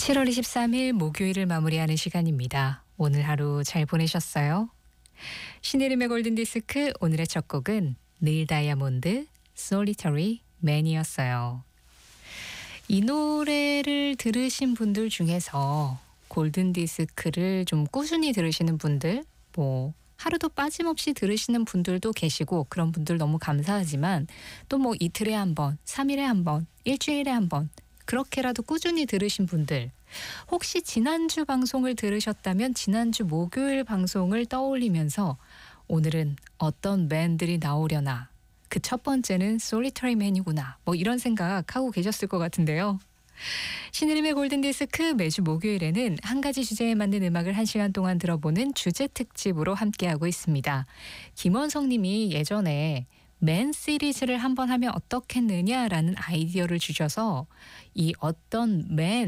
7월 23일 목요일을 마무리하는 시간입니다. 오늘 하루 잘 보내셨어요? 신혜림의 골든디스크 오늘의 첫 곡은 닐 다이아몬드 Solitary Man이었어요. 이 노래를 들으신 분들 중에서 골든디스크를 좀 꾸준히 들으시는 분들, 하루도 빠짐없이 들으시는 분들도 계시고 그런 분들 너무 감사하지만 또 이틀에 한 번, 3일에 한 번, 일주일에 한 번 그렇게라도 꾸준히 들으신 분들, 혹시 지난주 방송을 들으셨다면 지난주 목요일 방송을 떠올리면서 오늘은 어떤 밴들이 나오려나, 그 첫 번째는 Solitary Man이구나, 이런 생각하고 계셨을 것 같은데요. 신혜림의 골든디스크 매주 목요일에는 한 가지 주제에 맞는 음악을 1시간 동안 들어보는 주제 특집으로 함께하고 있습니다. 김원성 님이 예전에 맨 시리즈를 한번 하면 어떻겠느냐라는 아이디어를 주셔서 이 어떤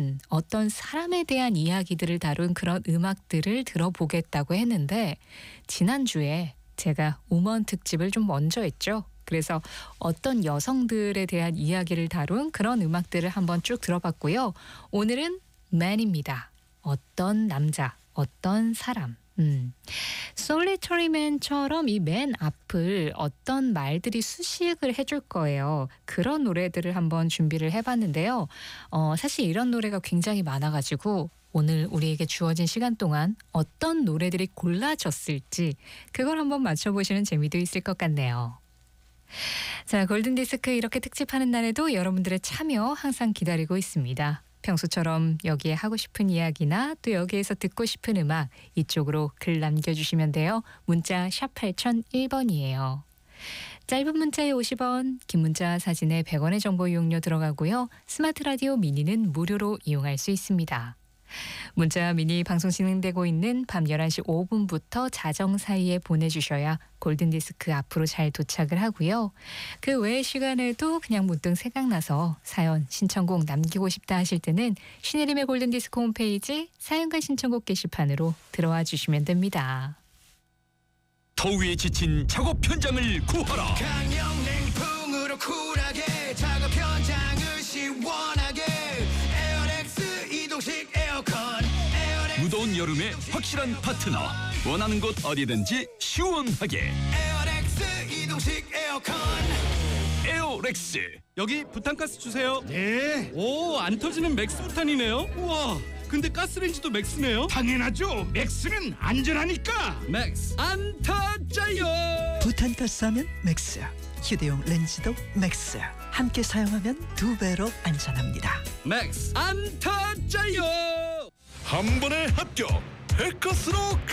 사람에 대한 이야기들을 다룬 그런 음악들을 들어보겠다고 했는데, 지난주에 제가 우먼 특집을 좀 먼저 했죠. 그래서 어떤 여성들에 대한 이야기를 다룬 그런 음악들을 한번 쭉 들어봤고요. 오늘은 man입니다. 어떤 남자, 어떤 사람. Solitary Man처럼 이 man 앞을 어떤 말들이 수식을 해줄 거예요. 그런 노래들을 한번 준비를 해봤는데요. 사실 이런 노래가 굉장히 많아가지고 오늘 우리에게 주어진 시간 동안 어떤 노래들이 골라졌을지 그걸 한번 맞춰보시는 재미도 있을 것 같네요. 자, 골든디스크 이렇게 특집하는 날에도 여러분들의 참여 항상 기다리고 있습니다. 평소처럼 여기에 하고 싶은 이야기나 또 여기에서 듣고 싶은 음악 이쪽으로 글 남겨주시면 돼요. 문자 샵 8001번이에요. 짧은 문자에 50원, 긴 문자 사진에 100원의 정보 이용료 들어가고요. 스마트 라디오 미니는 무료로 이용할 수 있습니다. 문자 미니 방송 진행되고 있는 밤 11시 5분부터 자정 사이에 보내주셔야 골든디스크 앞으로 잘 도착을 하고요. 그 외의 시간에도 그냥 문득 생각나서 사연, 신청곡 남기고 싶다 하실 때는 신혜림의 골든디스크 홈페이지 사연과 신청곡 게시판으로 들어와 주시면 됩니다. 더위에 지친 작업 현장을 구하라. 강력 냉풍으로 쿨하게 작업 현장을 시원하게 에어렉스 이동식 에어컨. 무더운 여름에 확실한 파트너. 원하는 곳 어디든지 시원하게. 에어렉스 이동식 에어컨. 에어렉스. 여기 부탄가스 주세요. 네. 오, 안 터지는 맥스 부탄이네요. 우와, 근데 가스레인지도 맥스네요. 당연하죠. 맥스는 안전하니까. 맥스 안 터져요. 부탄가스 하면 맥스, 휴대용 렌즈도 맥스. 함께 사용하면 2배로 안전합니다. 맥스 안 터져요. 한 번에 합격. 백가스로